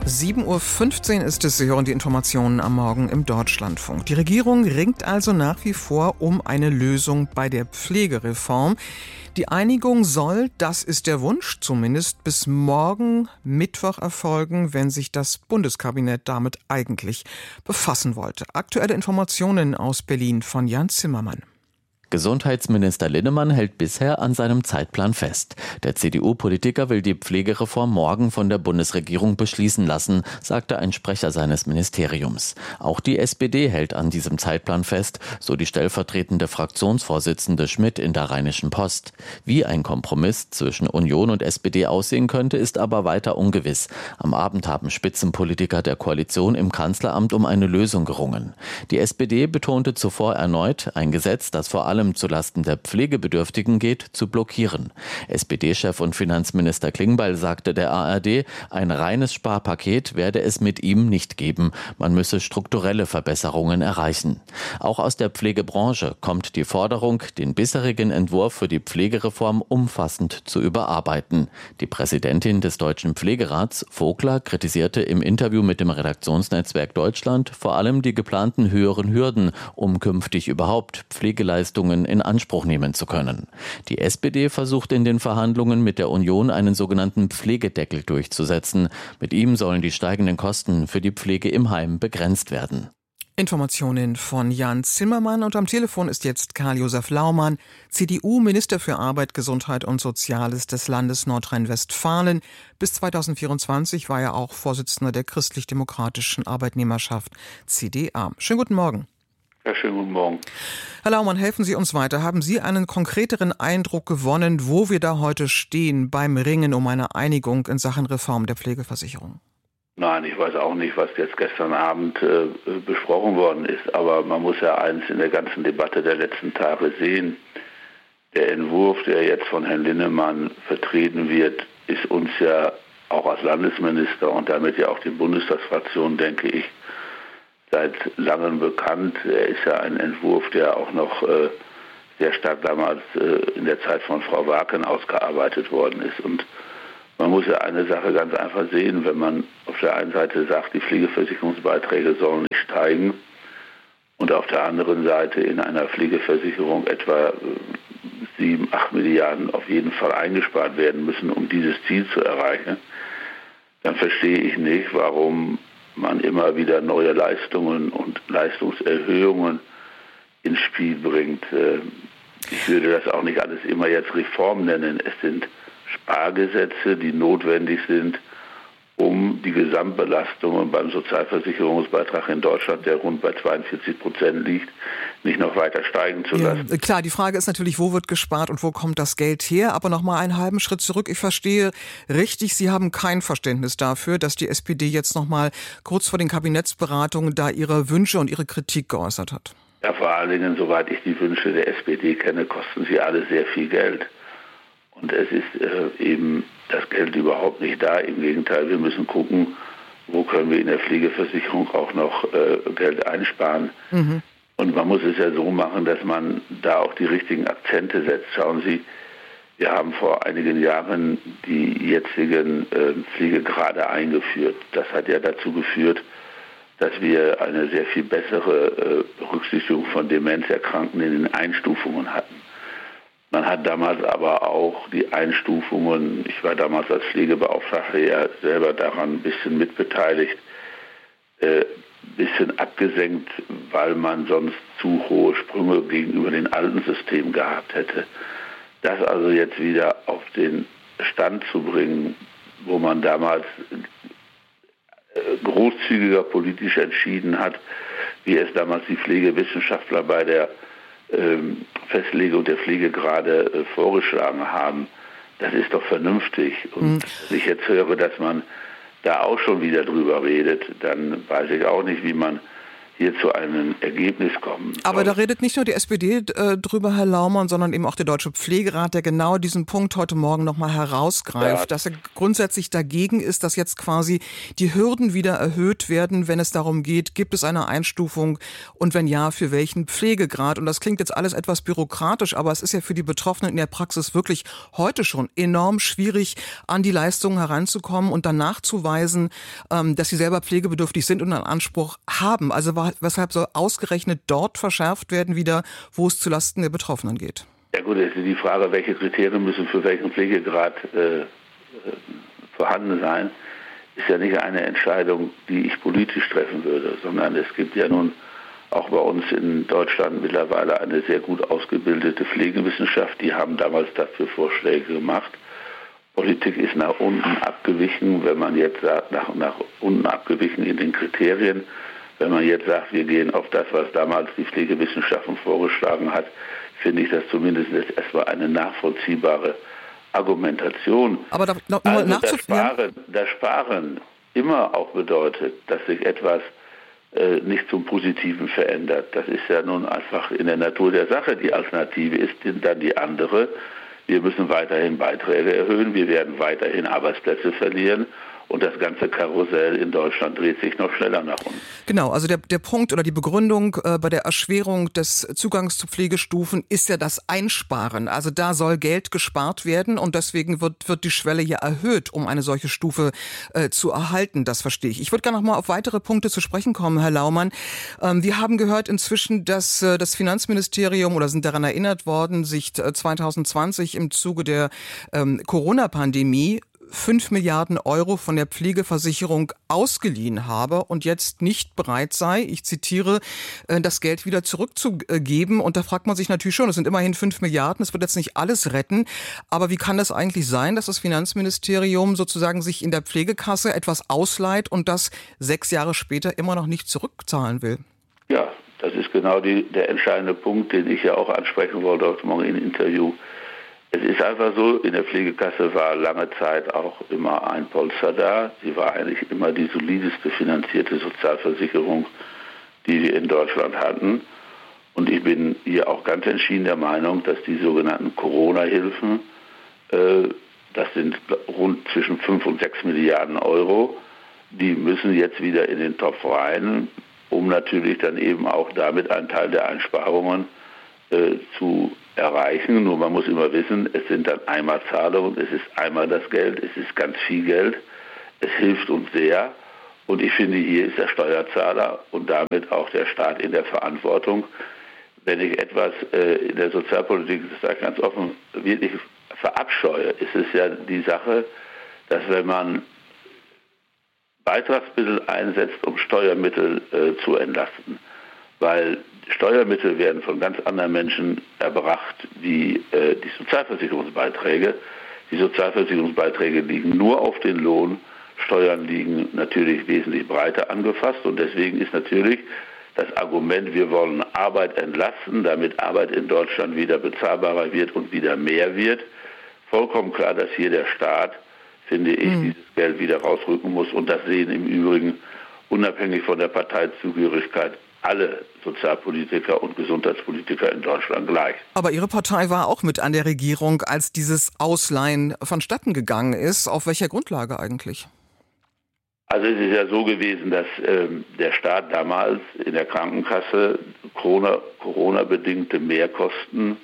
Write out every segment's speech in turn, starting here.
7:15 Uhr ist es. Sie hören die Informationen am Morgen im Deutschlandfunk. Die Regierung ringt also nach wie vor um eine Lösung bei der Pflegereform. Die Einigung soll, das ist der Wunsch, zumindest bis morgen Mittwoch erfolgen, wenn sich das Bundeskabinett damit eigentlich befassen wollte. Aktuelle Informationen aus Berlin von Jan Zimmermann. Gesundheitsminister Linnemann hält bisher an seinem Zeitplan fest. Der CDU-Politiker will die Pflegereform morgen von der Bundesregierung beschließen lassen, sagte ein Sprecher seines Ministeriums. Auch die SPD hält an diesem Zeitplan fest, so die stellvertretende Fraktionsvorsitzende Schmidt in der Rheinischen Post. Wie ein Kompromiss zwischen Union und SPD aussehen könnte, ist aber weiter ungewiss. Am Abend haben Spitzenpolitiker der Koalition im Kanzleramt um eine Lösung gerungen. Die SPD betonte zuvor erneut, ein Gesetz, das vor allem zulasten der Pflegebedürftigen geht, zu blockieren. SPD-Chef und Finanzminister Klingbeil sagte der ARD, ein reines Sparpaket werde es mit ihm nicht geben. Man müsse strukturelle Verbesserungen erreichen. Auch aus der Pflegebranche kommt die Forderung, den bisherigen Entwurf für die Pflegereform umfassend zu überarbeiten. Die Präsidentin des Deutschen Pflegerats, Vogler, kritisierte im Interview mit dem Redaktionsnetzwerk Deutschland vor allem die geplanten höheren Hürden, um künftig überhaupt Pflegeleistungen in Anspruch nehmen zu können. Die SPD versucht in den Verhandlungen mit der Union einen sogenannten Pflegedeckel durchzusetzen. Mit ihm sollen die steigenden Kosten für die Pflege im Heim begrenzt werden. Informationen von Jan Zimmermann und am Telefon ist jetzt Karl-Josef Laumann, CDU-Minister für Arbeit, Gesundheit und Soziales des Landes Nordrhein-Westfalen. Bis 2024 war er auch Vorsitzender der christlich-demokratischen Arbeitnehmerschaft CDA. Schönen guten Morgen. Ja, schönen guten Morgen. Herr Laumann, helfen Sie uns weiter. Haben Sie einen konkreteren Eindruck gewonnen, wo wir da heute stehen beim Ringen um eine Einigung in Sachen Reform der Pflegeversicherung? Nein, ich weiß auch nicht, was jetzt gestern Abend besprochen worden ist. Aber man muss ja eins in der ganzen Debatte der letzten Tage sehen. Der Entwurf, der jetzt von Herrn Linnemann vertreten wird, ist uns ja auch als Landesminister und damit ja auch die Bundestagsfraktion, denke ich, seit langem bekannt. Er ist ja ein Entwurf, der auch noch sehr stark damals in der Zeit von Frau Waken ausgearbeitet worden ist. Und man muss ja eine Sache ganz einfach sehen, wenn man auf der einen Seite sagt, die Pflegeversicherungsbeiträge sollen nicht steigen und auf der anderen Seite in einer Pflegeversicherung etwa 7, 8 Milliarden auf jeden Fall eingespart werden müssen, um dieses Ziel zu erreichen, dann verstehe ich nicht, warum man immer wieder neue Leistungen und Leistungserhöhungen ins Spiel bringt. Ich würde das auch nicht alles immer jetzt Reform nennen. Es sind Spargesetze, die notwendig sind, um die Gesamtbelastungen beim Sozialversicherungsbeitrag in Deutschland, der rund bei 42% liegt, nicht noch weiter steigen zu lassen. Ja, klar, die Frage ist natürlich, wo wird gespart und wo kommt das Geld her? Aber noch mal einen halben Schritt zurück. Ich verstehe richtig, Sie haben kein Verständnis dafür, dass die SPD jetzt noch mal kurz vor den Kabinettsberatungen da ihre Wünsche und ihre Kritik geäußert hat. Ja, vor allen Dingen, soweit ich die Wünsche der SPD kenne, kosten sie alle sehr viel Geld. Und es ist eben das Geld überhaupt nicht da. Im Gegenteil, wir müssen gucken, wo können wir in der Pflegeversicherung auch noch Geld einsparen. Mhm. Und man muss es ja so machen, dass man da auch die richtigen Akzente setzt. Schauen Sie, wir haben vor einigen Jahren die jetzigen Pflegegrade eingeführt. Das hat ja dazu geführt, dass wir eine sehr viel bessere Berücksichtigung von Demenzerkrankten in den Einstufungen hatten. Man hat damals aber auch die Einstufungen, ich war damals als Pflegebeauftragter ja selber daran ein bisschen mitbeteiligt, bisschen abgesenkt, weil man sonst zu hohe Sprünge gegenüber den alten Systemen gehabt hätte. Das also jetzt wieder auf den Stand zu bringen, wo man damals großzügiger politisch entschieden hat, wie es damals die Pflegewissenschaftler bei der Festlegung der Pflegegrade vorgeschlagen haben, das ist doch vernünftig. Und wenn ich jetzt höre, dass man da auch schon wieder drüber redet, dann weiß ich auch nicht, wie man wir zu einem Ergebnis kommen. Aber da redet nicht nur die SPD drüber, Herr Laumann, sondern eben auch der Deutsche Pflegerat, der genau diesen Punkt heute Morgen nochmal herausgreift, dass er grundsätzlich dagegen ist, dass jetzt quasi die Hürden wieder erhöht werden, wenn es darum geht, gibt es eine Einstufung und wenn ja, für welchen Pflegegrad. Und das klingt jetzt alles etwas bürokratisch, aber es ist ja für die Betroffenen in der Praxis wirklich heute schon enorm schwierig, an die Leistungen heranzukommen und dann nachzuweisen, dass sie selber pflegebedürftig sind und einen Anspruch haben. Also weshalb soll ausgerechnet dort verschärft werden wieder, wo es zulasten der Betroffenen geht? Ja gut, es ist die Frage, welche Kriterien müssen für welchen Pflegegrad vorhanden sein, ist ja nicht eine Entscheidung, die ich politisch treffen würde, sondern es gibt ja nun auch bei uns in Deutschland mittlerweile eine sehr gut ausgebildete Pflegewissenschaft. Die haben damals dafür Vorschläge gemacht. Politik ist nach unten abgewichen, wenn man jetzt sagt, nach unten abgewichen in den Kriterien. Wenn man jetzt sagt, wir gehen auf das, was damals die Pflegewissenschaften vorgeschlagen hat, finde ich das zumindest erstmal eine nachvollziehbare Argumentation. Aber das Sparen immer auch bedeutet, dass sich etwas nicht zum Positiven verändert. Das ist ja nun einfach in der Natur der Sache. Die Alternative ist dann die andere. Wir müssen weiterhin Beiträge erhöhen, wir werden weiterhin Arbeitsplätze verlieren. Und das ganze Karussell in Deutschland dreht sich noch schneller nach unten. Genau, also der Punkt oder die Begründung bei der Erschwerung des Zugangs zu Pflegestufen ist ja das Einsparen. Also da soll Geld gespart werden und deswegen wird die Schwelle ja erhöht, um eine solche Stufe zu erhalten. Das verstehe ich. Ich würde gerne noch mal auf weitere Punkte zu sprechen kommen, Herr Laumann. Wir haben gehört inzwischen, dass das Finanzministerium oder sind daran erinnert worden, sich 2020 im Zuge der Corona-Pandemie 5 Milliarden Euro von der Pflegeversicherung ausgeliehen habe und jetzt nicht bereit sei, ich zitiere, das Geld wieder zurückzugeben. Und da fragt man sich natürlich schon, es sind immerhin 5 Milliarden, es wird jetzt nicht alles retten. Aber wie kann das eigentlich sein, dass das Finanzministerium sozusagen sich in der Pflegekasse etwas ausleiht und das 6 Jahre später immer noch nicht zurückzahlen will? Ja, das ist genau der entscheidende Punkt, den ich ja auch ansprechen wollte heute Morgen im Interview. Es ist einfach so, in der Pflegekasse war lange Zeit auch immer ein Polster da. Sie war eigentlich immer die solideste finanzierte Sozialversicherung, die wir in Deutschland hatten. Und ich bin hier auch ganz entschieden der Meinung, dass die sogenannten Corona-Hilfen, das sind rund zwischen 5 und 6 Milliarden Euro, die müssen jetzt wieder in den Topf rein, um natürlich dann eben auch damit einen Teil der Einsparungen zu erreichen. Nur man muss immer wissen, es sind dann Einmalzahlungen, es ist einmal das Geld, es ist ganz viel Geld, es hilft uns sehr. Und ich finde, hier ist der Steuerzahler und damit auch der Staat in der Verantwortung. Wenn ich etwas in der Sozialpolitik, das sage ich ganz offen, wirklich verabscheue, ist es ja die Sache, dass wenn man Beitragsmittel einsetzt, um Steuermittel zu entlasten, weil Steuermittel werden von ganz anderen Menschen erbracht wie die Sozialversicherungsbeiträge. Die Sozialversicherungsbeiträge liegen nur auf den Lohn, Steuern liegen natürlich wesentlich breiter angefasst und deswegen ist natürlich das Argument, wir wollen Arbeit entlasten, damit Arbeit in Deutschland wieder bezahlbarer wird und wieder mehr wird, vollkommen klar, dass hier der Staat, finde ich, dieses Geld wieder rausrücken muss und das sehen im Übrigen unabhängig von der Parteizugehörigkeit alle Sozialpolitiker und Gesundheitspolitiker in Deutschland gleich. Aber Ihre Partei war auch mit an der Regierung, als dieses Ausleihen vonstatten gegangen ist. Auf welcher Grundlage eigentlich? Also es ist ja so gewesen, dass der Staat damals in der Krankenkasse Corona-bedingte Mehrkosten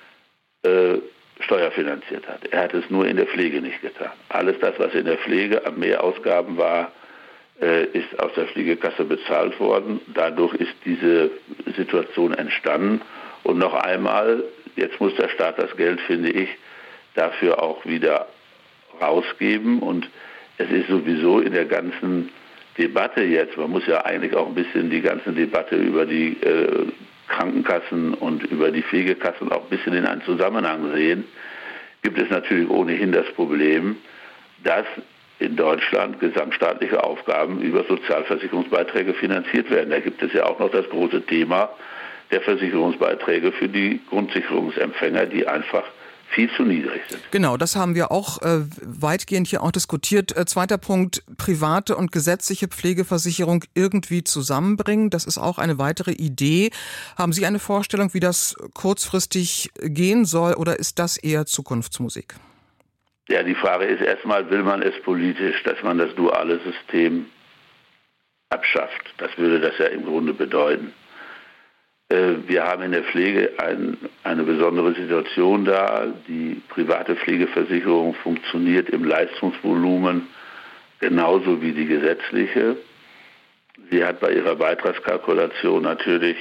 steuerfinanziert hat. Er hat es nur in der Pflege nicht getan. Alles das, was in der Pflege an Mehrausgaben war, ist aus der Pflegekasse bezahlt worden. Dadurch ist diese Situation entstanden. Und noch einmal, jetzt muss der Staat das Geld, finde ich, dafür auch wieder rausgeben. Und es ist sowieso in der ganzen Debatte jetzt, man muss ja eigentlich auch ein bisschen die ganze Debatte über die Krankenkassen und über die Pflegekassen auch ein bisschen in einen Zusammenhang sehen, gibt es natürlich ohnehin das Problem, dass in Deutschland gesamtstaatliche Aufgaben über Sozialversicherungsbeiträge finanziert werden. Da gibt es ja auch noch das große Thema der Versicherungsbeiträge für die Grundsicherungsempfänger, die einfach viel zu niedrig sind. Genau, das haben wir auch weitgehend hier auch diskutiert. Zweiter Punkt, private und gesetzliche Pflegeversicherung irgendwie zusammenbringen. Das ist auch eine weitere Idee. Haben Sie eine Vorstellung, wie das kurzfristig gehen soll, oder ist das eher Zukunftsmusik? Ja, die Frage ist erstmal, will man es politisch, dass man das duale System abschafft? Das würde das ja im Grunde bedeuten. Wir haben in der Pflege eine besondere Situation da. Die private Pflegeversicherung funktioniert im Leistungsvolumen genauso wie die gesetzliche. Sie hat bei ihrer Beitragskalkulation natürlich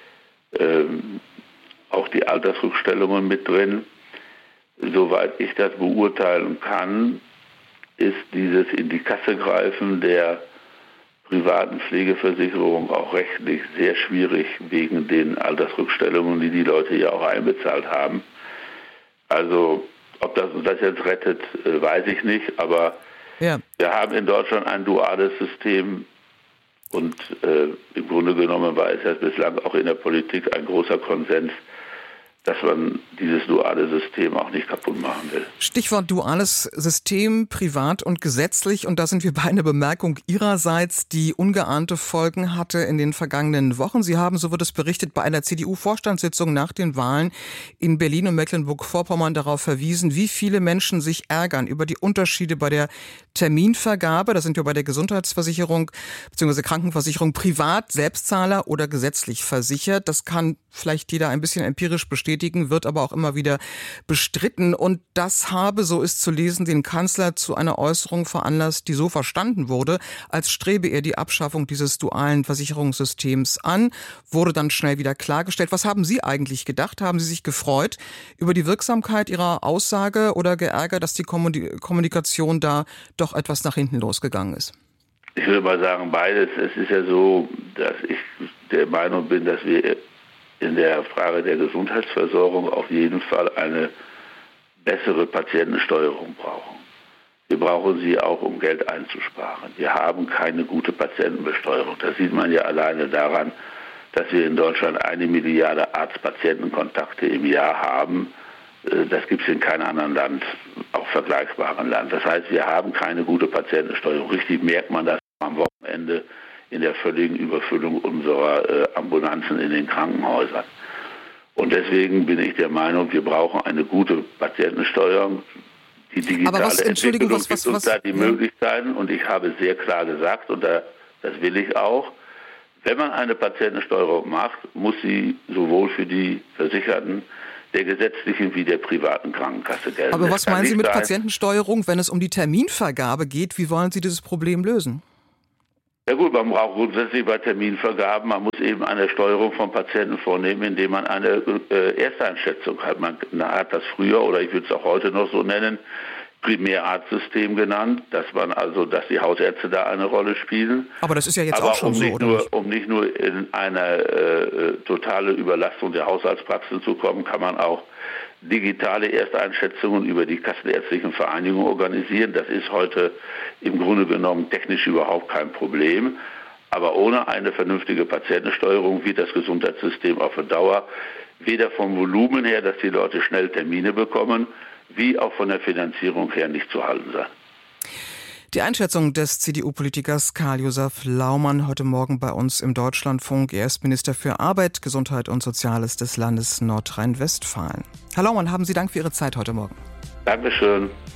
auch die Altersrückstellungen mit drin. Soweit ich das beurteilen kann, ist dieses in die Kasse greifen der privaten Pflegeversicherung auch rechtlich sehr schwierig wegen den Altersrückstellungen, die die Leute ja auch einbezahlt haben. Also ob das uns das jetzt rettet, weiß ich nicht, aber ja. Wir haben in Deutschland ein duales System und im Grunde genommen war es ja bislang auch in der Politik ein großer Konsens, dass man dieses duale System auch nicht kaputt machen will. Stichwort duales System, privat und gesetzlich. Und da sind wir bei einer Bemerkung Ihrerseits, die ungeahnte Folgen hatte in den vergangenen Wochen. Sie haben, so wird es berichtet, bei einer CDU-Vorstandssitzung nach den Wahlen in Berlin und Mecklenburg-Vorpommern darauf verwiesen, wie viele Menschen sich ärgern über die Unterschiede bei der Terminvergabe. Da sind wir bei der Gesundheitsversicherung bzw. Krankenversicherung privat, Selbstzahler oder gesetzlich versichert. Das kann vielleicht jeder ein bisschen empirisch bestätigen, wird aber auch immer wieder bestritten. Und das habe, so ist zu lesen, den Kanzler zu einer Äußerung veranlasst, die so verstanden wurde, als strebe er die Abschaffung dieses dualen Versicherungssystems an, wurde dann schnell wieder klargestellt. Was haben Sie eigentlich gedacht? Haben Sie sich gefreut über die Wirksamkeit Ihrer Aussage oder geärgert, dass die Kommunikation da doch etwas nach hinten losgegangen ist? Ich würde mal sagen, beides. Es ist ja so, dass ich der Meinung bin, dass wir in der Frage der Gesundheitsversorgung auf jeden Fall eine bessere Patientensteuerung brauchen. Wir brauchen sie auch, um Geld einzusparen. Wir haben keine gute Patientenbesteuerung. Das sieht man ja alleine daran, dass wir in Deutschland 1 Milliarde Arzt-Patienten-Kontakte im Jahr haben. Das gibt es in keinem anderen Land, auch vergleichbaren Land. Das heißt, wir haben keine gute Patientensteuerung. Richtig merkt man das am Wochenende in der völligen Überfüllung unserer Ambulanzen in den Krankenhäusern. Und deswegen bin ich der Meinung, wir brauchen eine gute Patientensteuerung. Die digitale Entwicklung gibt uns da die Möglichkeiten. Und ich habe sehr klar gesagt, und das will ich auch, wenn man eine Patientensteuerung macht, muss sie sowohl für die Versicherten der gesetzlichen wie der privaten Krankenkasse gelten. Aber was meinen Sie mit Patientensteuerung, wenn es um die Terminvergabe geht? Wie wollen Sie dieses Problem lösen? Ja gut, man braucht grundsätzlich bei Terminvergaben, man muss eben eine Steuerung von Patienten vornehmen, indem man eine Ersteinschätzung hat. Man hat das früher, oder ich würde es auch heute noch so nennen, Primärarztsystem genannt, dass die Hausärzte da eine Rolle spielen. Aber das ist ja jetzt auch schon so, oder? Um nicht nur in eine totale Überlastung der Hausarztpraxen zu kommen, kann man auch digitale Ersteinschätzungen über die kassenärztlichen Vereinigungen organisieren. Das ist heute im Grunde genommen technisch überhaupt kein Problem. Aber ohne eine vernünftige Patientensteuerung wird das Gesundheitssystem auf Dauer weder vom Volumen her, dass die Leute schnell Termine bekommen, wie auch von der Finanzierung her nicht zu halten sein. Die Einschätzung des CDU-Politikers Karl-Josef Laumann heute Morgen bei uns im Deutschlandfunk. Er ist Minister für Arbeit, Gesundheit und Soziales des Landes Nordrhein-Westfalen. Herr Laumann, haben Sie Dank für Ihre Zeit heute Morgen. Dankeschön.